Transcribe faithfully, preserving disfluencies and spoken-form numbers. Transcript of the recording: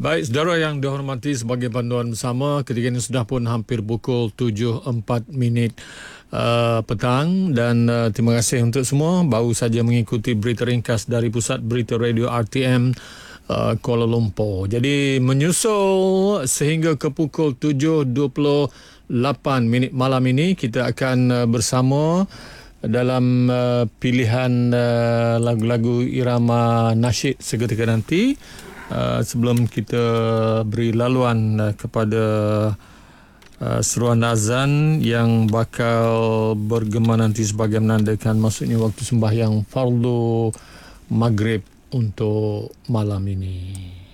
Baik, saudara yang dihormati, sebagai panduan bersama, ketika ini sudah pun hampir pukul tujuh empat minit uh, petang dan uh, terima kasih untuk semua baru saja mengikuti berita ringkas dari Pusat Berita Radio R T M uh, Kuala Lumpur. Jadi menyusul sehingga ke pukul tujuh dua puluh lapan minit malam ini, kita akan uh, bersama dalam uh, pilihan uh, lagu-lagu irama nasyid seketika nanti. Uh, sebelum kita beri laluan uh, kepada uh, seruan azan yang bakal bergema nanti sebagai menandakan maksudnya waktu sembahyang fardu maghrib untuk malam ini.